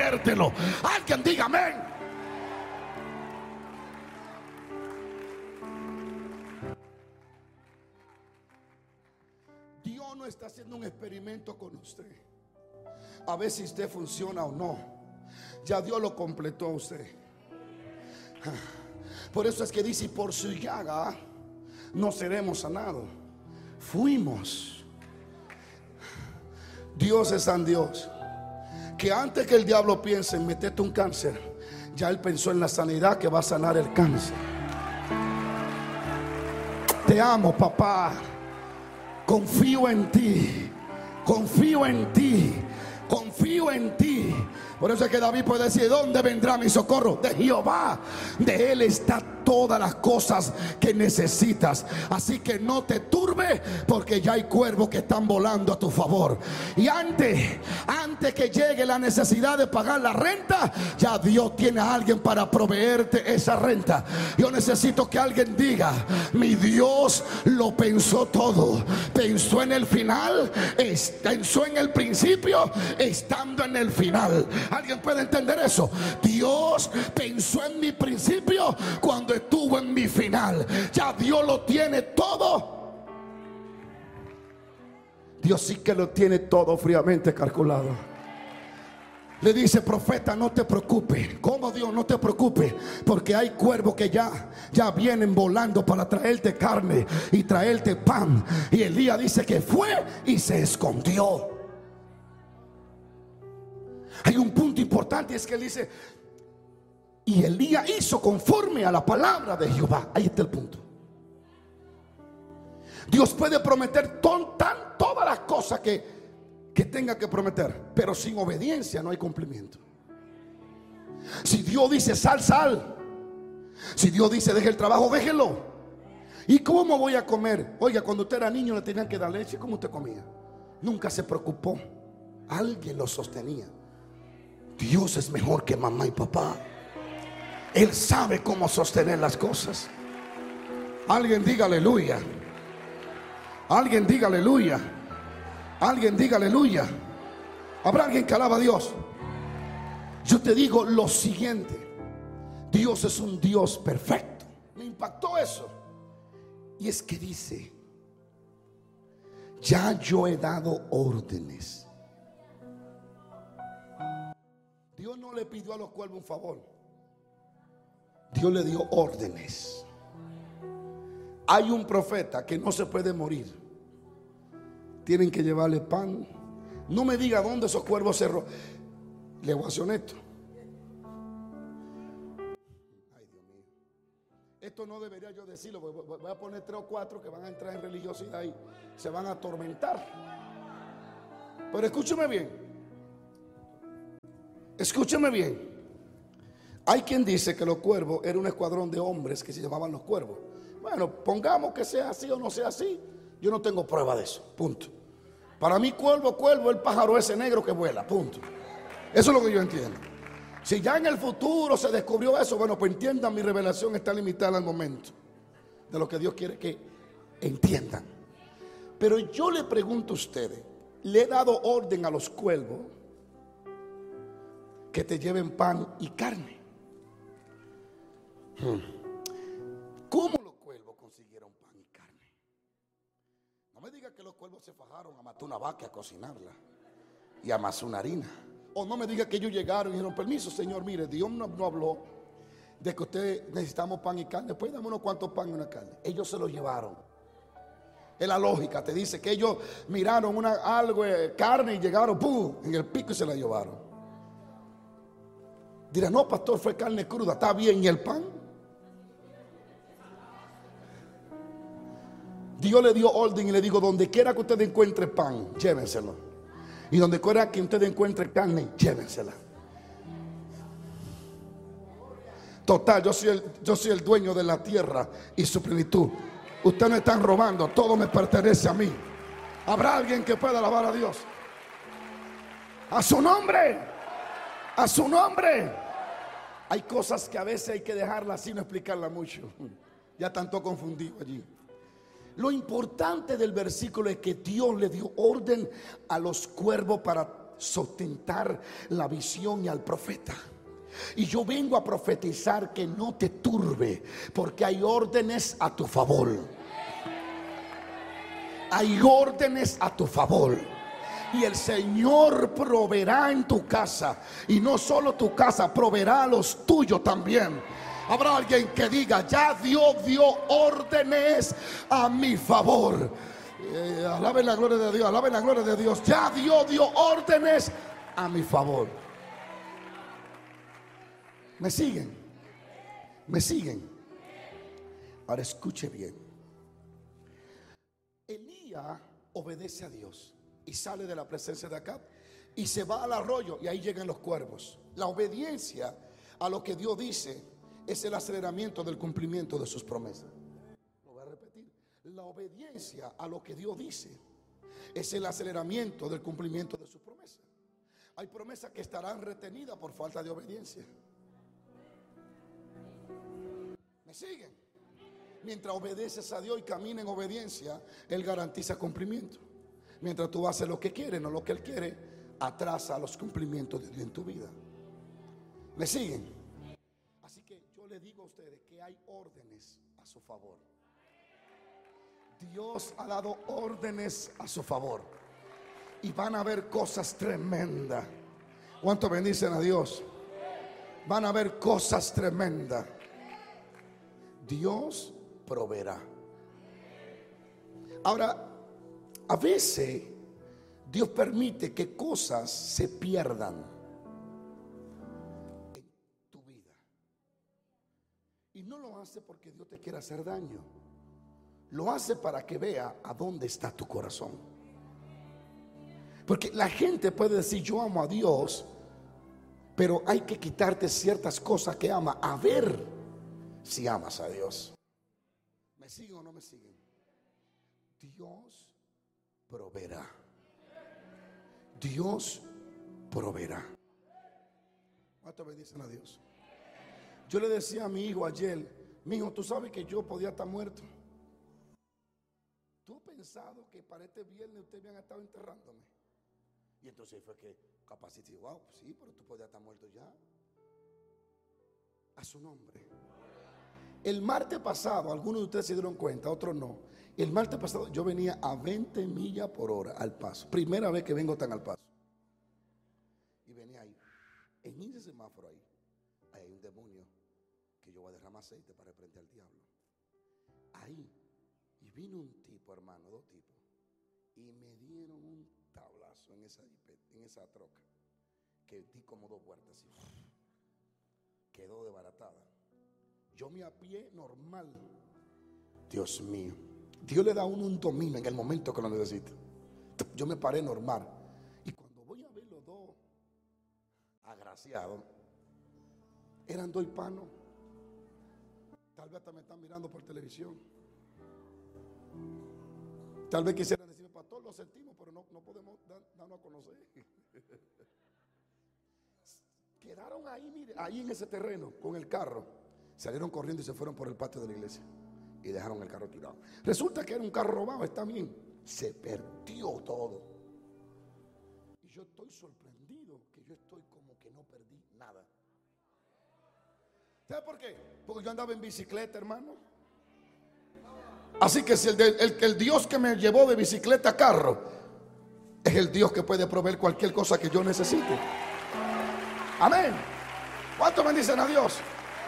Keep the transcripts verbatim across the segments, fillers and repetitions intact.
proveértelo. Alguien diga amén. Dios no está haciendo un experimento con usted a ver si usted funciona o no. Ya Dios lo completó a usted. Por eso es que dice: por su llaga no seremos sanados. Fuimos. Dios es San Dios, que antes que el diablo piense en meterte un cáncer, ya Él pensó en la sanidad que va a sanar el cáncer. Te amo, papá. Confío en ti. Confío en ti. Confío en ti. Por eso es que David puede decir: ¿de dónde vendrá mi socorro? De Jehová. De Él está todas las cosas que necesitas. Así que no te turbe, porque ya hay cuervos que están volando a tu favor. Y antes, antes que llegue la necesidad de pagar la renta, ya Dios tiene a alguien para proveerte esa renta. Yo necesito que alguien diga: mi Dios lo pensó todo. Pensó en el final, pensó en el principio, estando en el final. ¿Alguien puede entender eso? Dios pensó en mi principio cuando estuvo en mi final. Ya Dios lo tiene todo. Dios sí que lo tiene todo fríamente calculado. Le dice: profeta, no te preocupes. ¿Cómo, Dios? No te preocupes, porque hay cuervos que ya, ya vienen volando para traerte carne y traerte pan. Y Elías dice que fue y se escondió. Hay un punto importante, es que él dice: y Elías hizo conforme a la palabra de Jehová. Ahí está el punto. Dios puede prometer ton, tan, todas las cosas que, que tenga que prometer, pero sin obediencia no hay cumplimiento. Si Dios dice sal, sal. Si Dios dice deje el trabajo, déjelo. ¿Y cómo voy a comer? Oiga, cuando usted era niño le tenían que dar leche. ¿Cómo usted comía? Nunca se preocupó. Alguien lo sostenía. Dios es mejor que mamá y papá. Él sabe cómo sostener las cosas. Alguien diga aleluya. Alguien diga aleluya. Alguien diga aleluya. ¿Habrá alguien que alaba a Dios? Yo te digo lo siguiente: Dios es un Dios perfecto. Me impactó eso. Y es que dice: ya yo he dado órdenes. Dios no le pidió a los cuervos un favor. Dios le dio órdenes. Hay un profeta que no se puede morir. Tienen que llevarle pan. No me diga dónde esos cuervos se ro... Le voy a ser honesto. Ay, Dios mío. Esto no debería yo decirlo. Voy a poner tres o cuatro que van a entrar en religiosidad y se van a atormentar. Pero escúcheme bien. Escúcheme bien. Hay quien dice que los cuervos era un escuadrón de hombres que se llamaban los cuervos. Bueno, pongamos que sea así o no sea así. Yo no tengo prueba de eso. Punto. Para mí, cuervo, cuervo, el pájaro ese negro que vuela. Punto. Eso es lo que yo entiendo. Si ya en el futuro se descubrió eso, bueno, pues entiendan, mi revelación está limitada al momento de lo que Dios quiere que entiendan. Pero yo le pregunto a ustedes: le he dado orden a los cuervos que te lleven pan y carne. ¿Cómo los cuervos consiguieron pan y carne? No me diga que los cuervos se fajaron a matar una vaca, a cocinarla y a amasar una harina. O no me diga que ellos llegaron y dijeron: permiso, señor, mire, Dios no, no habló de que usted necesitamos pan y carne, pues dame unos cuantos pan y una carne. Ellos se lo llevaron. Es la lógica, te dice que ellos miraron una, algo de carne y llegaron, ¡pum!, en el pico y se la llevaron. Dirá: no, pastor, fue carne cruda. Está bien, ¿y el pan? Dios le dio orden y le digo: donde quiera que usted encuentre pan, llévenselo. Y donde quiera que usted encuentre carne, llévensela. Total, yo soy el, yo soy el dueño de la tierra y su plenitud. Ustedes me están robando, todo me pertenece a mí. ¿Habrá alguien que pueda alabar a Dios? A su nombre. A su nombre. Hay cosas que a veces hay que dejarlas así, no explicarlas mucho. Ya tanto confundido allí. Lo importante del versículo es que Dios le dio orden a los cuervos para sustentar la visión y al profeta. Y yo vengo a profetizar que no te turbe, porque hay órdenes a tu favor. Hay órdenes a tu favor. Y el Señor proveerá en tu casa. Y no solo tu casa, proveerá a los tuyos también. Habrá alguien que diga: ya Dios dio órdenes a mi favor. Eh, alaben la gloria de Dios, alaben la gloria de Dios. Ya Dios dio órdenes a mi favor. ¿Me siguen? ¿Me siguen? Ahora escuche bien. Elías obedece a Dios y sale de la presencia de Acab y se va al arroyo, y ahí llegan los cuervos. La obediencia a lo que Dios dice es el aceleramiento del cumplimiento de sus promesas. Lo voy a repetir. La obediencia a lo que Dios dice es el aceleramiento del cumplimiento de sus promesas. Hay promesas que estarán retenidas por falta de obediencia. ¿Me siguen? Mientras obedeces a Dios y camina en obediencia, Él garantiza cumplimiento. Mientras tú haces lo que quiere, no lo que Él quiere, atrasa los cumplimientos de Dios en tu vida. ¿Me siguen? Así que yo le digo a ustedes que hay órdenes a su favor. Dios ha dado órdenes a su favor. Y van a haber cosas tremendas. ¿Cuánto bendicen a Dios? Van a haber cosas tremendas. Dios proveerá. Ahora, a veces Dios permite que cosas se pierdan en tu vida. Y no lo hace porque Dios te quiera hacer daño. Lo hace para que vea a dónde está tu corazón. Porque la gente puede decir: yo amo a Dios, pero hay que quitarte ciertas cosas que ama, a ver si amas a Dios. ¿Me siguen o no me siguen? Dios proveerá. Dios proveerá. ¿Cuánto bendicen a Dios? Yo le decía a mi hijo ayer: mi hijo, tú sabes que yo podía estar muerto. ¿Tú has pensado que para este viernes ustedes me han estado enterrándome? Y entonces fue que capacité: wow, sí, pero tú podías estar muerto ya. A su nombre. El martes pasado, algunos de ustedes se dieron cuenta, otros no. El martes pasado yo venía a veinte millas por hora al paso. Primera vez que vengo tan al paso. Y venía ahí. En ese semáforo ahí, ahí hay un demonio que yo voy a derramar aceite para reprender al diablo. Ahí. Y vino un tipo, hermano, dos tipos. Y me dieron un tablazo en esa, en esa troca. Que di como dos vueltas así. Quedó desbaratada. Yo me apié normal. Dios mío. Dios le da a uno un dominio en el momento que lo necesita. Yo me paré normal. Y cuando voy a ver los dos agraciados, eran dos hispanos. Tal vez hasta me están mirando por televisión. Tal vez quisieran decirme: pastor, lo sentimos, pero no, no podemos dar, darnos a conocer. Quedaron ahí, mire, ahí en ese terreno con el carro. Salieron corriendo y se fueron por el patio de la iglesia y dejaron el carro tirado. Resulta que era un carro robado, está bien. Se perdió todo. Y yo estoy sorprendido que yo estoy como que no perdí nada. ¿Sabe por qué? Porque yo andaba en bicicleta, hermano. Así que si el, de, el, el Dios que me llevó de bicicleta a carro es el Dios que puede proveer cualquier cosa que yo necesite. Amén. ¿Cuántos bendicen a Dios?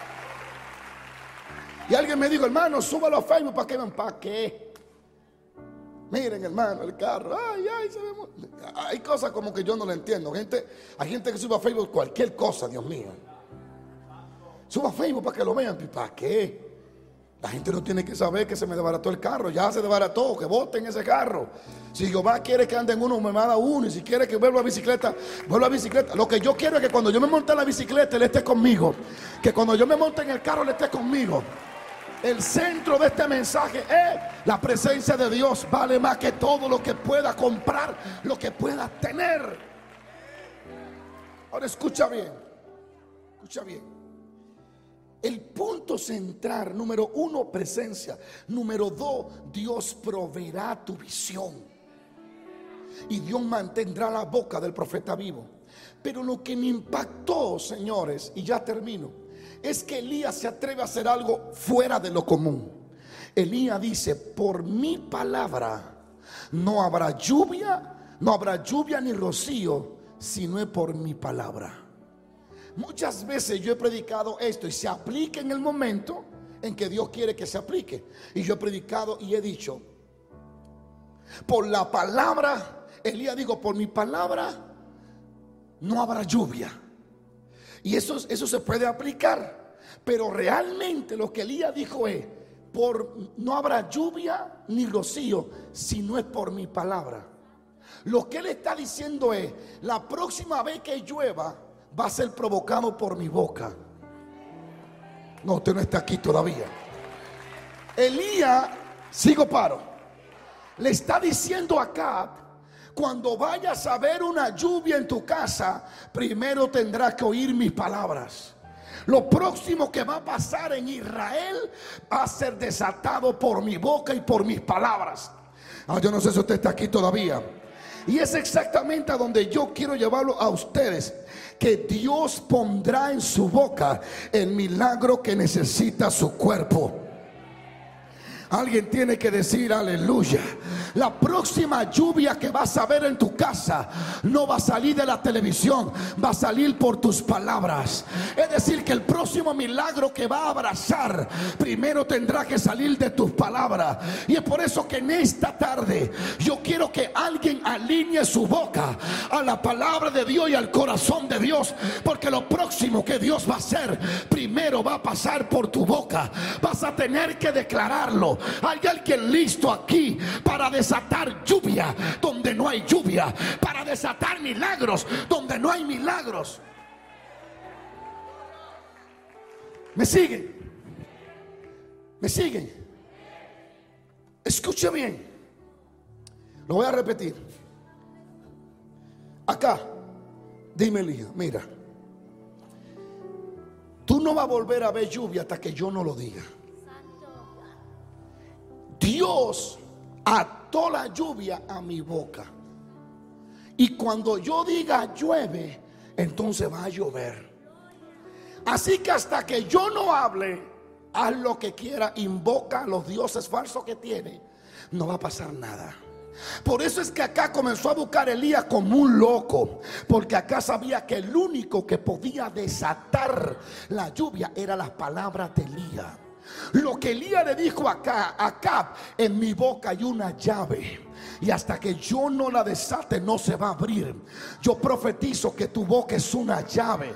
Y alguien me dijo: hermano, súbalo a Facebook para que vean. ¿Para qué? Miren, hermano, el carro. Ay, ay, se ve muy... Hay cosas como que yo no lo entiendo. Gente, hay gente que sube a Facebook cualquier cosa, Dios mío. Suba a Facebook para que lo vean. ¿Para qué? La gente no tiene que saber que se me desbarató el carro. Ya se desbarató, que boten ese carro. Si Jehová quiere que ande en uno, me manda uno. Y si quiere que vuelva a bicicleta, vuelva a bicicleta. Lo que yo quiero es que cuando yo me monte en la bicicleta, Él esté conmigo. Que cuando yo me monte en el carro, Él esté conmigo. El centro de este mensaje es: la presencia de Dios vale más que todo lo que pueda comprar, lo que pueda tener. Ahora escucha bien. Escucha bien. El punto central, número uno, presencia. Número dos, Dios proveerá tu visión. y Dios mantendrá la boca del profeta vivo. Pero lo que me impactó, señores, y ya termino, es que Elías se atreve a hacer algo fuera de lo común. Elías dice: por mi palabra no habrá lluvia, no habrá lluvia ni rocío, si no es por mi palabra. Muchas veces yo he predicado esto y se aplica en el momento en que Dios quiere que se aplique. Y yo he predicado y he dicho: por la palabra, Elías dijo, por mi palabra no habrá lluvia. Y eso, eso se puede aplicar. Pero realmente lo que Elías dijo es: por, no habrá lluvia ni rocío, si no es por mi palabra. Lo que él está diciendo es: la próxima vez que llueva va a ser provocado por mi boca. No, usted no está aquí todavía. Elías, sigo paro, le está diciendo a Acab: cuando vayas a ver una lluvia en tu casa, primero tendrás que oír mis palabras. Lo próximo que va a pasar en Israel va a ser desatado por mi boca y por mis palabras. Ah, yo no sé si usted está aquí todavía. Y es exactamente a donde yo quiero llevarlo a ustedes: que Dios pondrá en su boca el milagro que necesita su cuerpo. Alguien tiene que decir aleluya. La próxima lluvia que vas a ver en tu casa no va a salir de la televisión, va a salir por tus palabras. Es decir, que el próximo milagro que va a abrazar primero tendrá que salir de tus palabras. Y es por eso que en esta tarde yo quiero que alguien alinee su boca a la palabra de Dios y al corazón de Dios, porque lo próximo que Dios va a hacer primero va a pasar por tu boca. Vas a tener que declararlo. Hay alguien listo aquí para desatar lluvia donde no hay lluvia, para desatar milagros donde no hay milagros. ¿Me siguen? ¿Me siguen? Escuche bien. Lo voy a repetir. Acá, dime, Elías, mira, tú no vas a volver a ver lluvia hasta que yo no lo diga. Dios ató la lluvia a mi boca. Y cuando yo diga llueve, entonces va a llover. Así que hasta que yo no hable, haz lo que quiera, invoca a los dioses falsos que tiene, no va a pasar nada. Por eso es que acá comenzó a buscar a Elías como un loco, porque acá sabía que el único que podía desatar la lluvia eran las palabras de Elías. Lo que Elías le dijo acá: acá en mi boca hay una llave, y hasta que yo no la desate no se va a abrir. Yo profetizo que tu boca es una llave.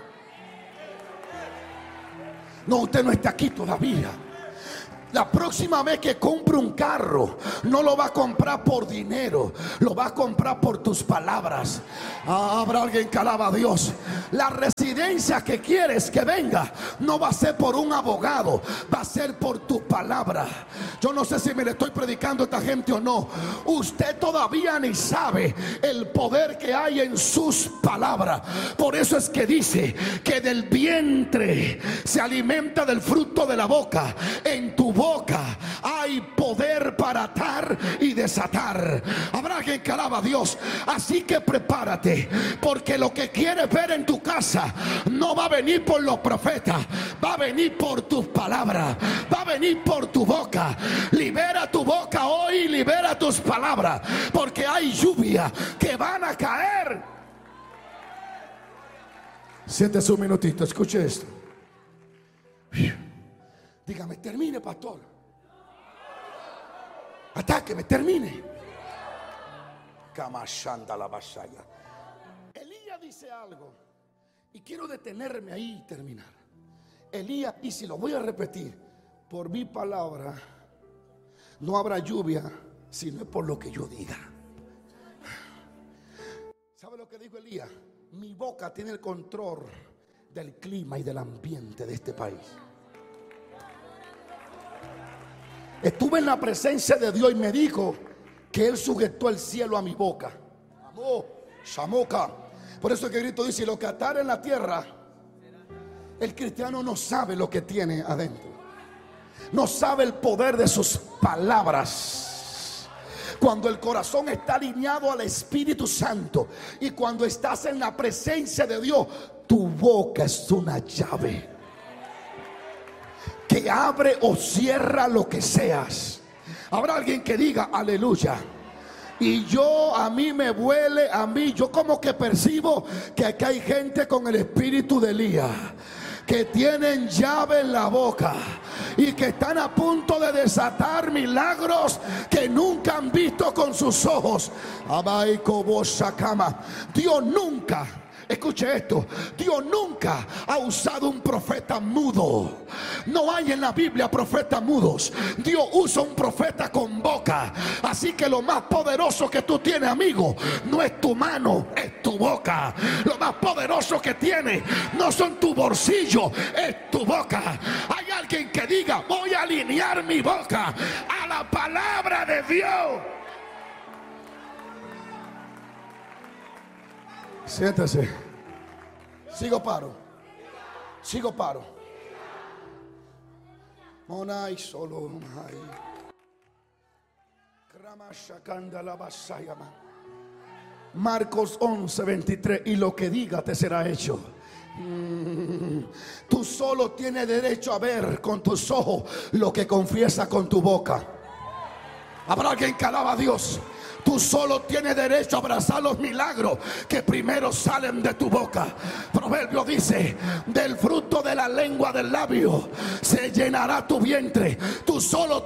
No, usted no está aquí todavía. La próxima vez que compre un carro, no lo va a comprar por dinero, lo va a comprar por tus palabras. Ah, habrá alguien que alaba a Dios. La residencia que quieres que venga no va a ser por un abogado, va a ser por tu palabra. Yo no sé si me le estoy predicando a esta gente o no. Usted todavía ni sabe el poder que hay en sus palabras. Por eso es que dice que del vientre se alimenta del fruto de la boca. En tu boca hay poder para atar y desatar. Habrá quien que alaba a Dios. Así que prepárate, porque lo que quieres ver en tu casa no va a venir por los profetas, va a venir por tus palabras, va a venir por tu boca. Libera tu boca hoy, libera tus palabras, porque hay lluvia que van a caer. Siéntese un minutito, escuche esto. Dígame, termine, pastor. Atáqueme, termine. Kamashanda la basaya. Elías dice algo y quiero detenerme ahí y terminar. Elías dice, lo voy a repetir: por mi palabra no habrá lluvia, sino es por lo que yo diga. ¿Sabe lo que dijo Elías? Mi boca tiene el control del clima y del ambiente de este país. Estuve en la presencia de Dios y me dijo que Él sujetó el cielo a mi boca. Amó, shamoka. Por eso es que Cristo dice: lo que atar en la tierra, el cristiano no sabe lo que tiene adentro. No sabe el poder de sus palabras. Cuando el corazón está alineado al Espíritu Santo y cuando estás en la presencia de Dios, tu boca es una llave que abre o cierra lo que seas. Habrá alguien que diga aleluya. Y yo, a mí me huele, a mí, yo como que percibo que aquí hay gente con el espíritu de Elías, que tienen llave en la boca y que están a punto de desatar milagros que nunca han visto con sus ojos. Dios nunca, escuche esto, Dios nunca ha usado un profeta mudo. No hay en la Biblia profetas mudos. Dios usa un profeta con boca. Así que lo más poderoso que tú tienes, amigo, no es tu mano, es tu boca. Lo más poderoso que tienes no son tu bolsillo, es tu boca. Hay alguien que diga: voy a alinear mi boca a la palabra de Dios. Siéntese. Sigo paro. Sigo paro. Monai solo monai. Kramashakanda la basayama. Marcos once veintitrés. Y lo que diga te será hecho. Mm, tú solo tienes derecho a ver con tus ojos lo que confiesa con tu boca. Habrá alguien que alaba a Dios. Tú solo tienes derecho a abrazar los milagros que primero salen de tu boca. Proverbio dice: del fruto de la lengua del labio se llenará tu vientre. Tú solo